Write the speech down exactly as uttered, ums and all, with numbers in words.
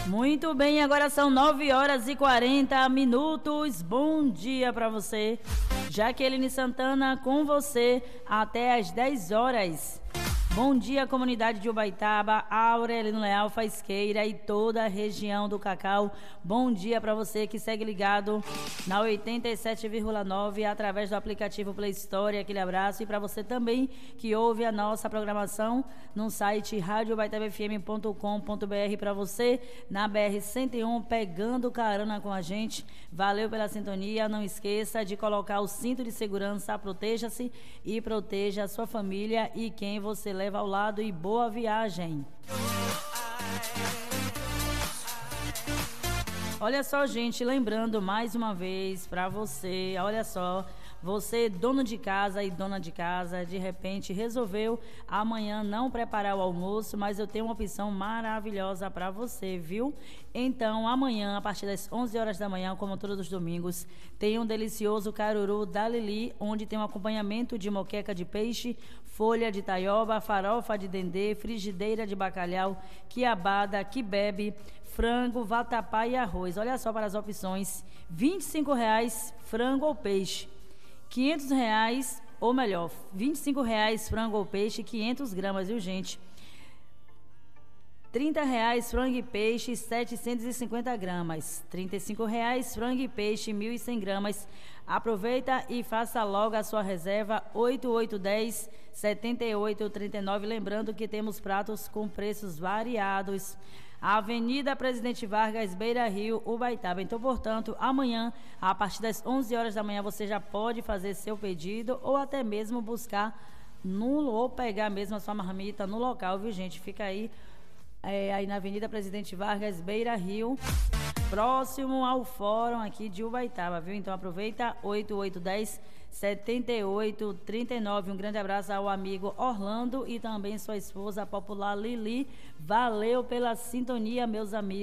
Muito bem, agora são nove horas e quarenta minutos. Bom dia para você. Jaqueline Santana com você até às dez horas. Bom dia, comunidade de Ubaitaba, Aurelino Leal, Faisqueira e toda a região do Cacau. Bom dia para você que segue ligado na oitenta e sete vírgula nove através do aplicativo Play Store. Aquele abraço. E para você também que ouve a nossa programação no site rádio ubaitaba f m ponto com ponto b r. Para você na B R cento e um pegando carona com a gente. Valeu pela sintonia. Não esqueça de colocar o cinto de segurança. Proteja-se e proteja a sua família e quem você leva ao lado, e boa viagem. Olha só, gente, lembrando mais uma vez para você, olha só, você dono de casa e dona de casa, de repente resolveu amanhã não preparar o almoço, mas eu tenho uma opção maravilhosa para você, viu? Então, amanhã, a partir das onze horas da manhã, como todos os domingos, tem um delicioso caruru da Lili, onde tem um acompanhamento de moqueca de peixe, folha de taioba, farofa de dendê, frigideira de bacalhau, quiabada, quibebe, frango, vatapá e arroz. Olha só para as opções: vinte e cinco reais frango ou peixe, quinhentos reais, ou melhor, vinte e cinco reais frango ou peixe, quinhentas gramas, viu, gente? trinta reais frango e peixe, setecentas e cinquenta gramas. trinta e cinco reais frango e peixe, mil e cem gramas. Aproveita e faça logo a sua reserva. Oito oito um zero, sete oito três nove. Lembrando que temos pratos com preços variados. Avenida Presidente Vargas, Beira Rio, Ubaitaba. Então, portanto, amanhã, a partir das onze horas da manhã, você já pode fazer seu pedido ou até mesmo buscar no, ou pegar mesmo a sua marmita no local, viu, gente? Fica aí É, aí na Avenida Presidente Vargas, Beira Rio, próximo ao fórum aqui de Ubaitaba, viu? Então aproveita. Oito oito um zero, sete oito três nove. Um grande abraço ao amigo Orlando e também sua esposa popular Lili. Valeu pela sintonia, meus amigos.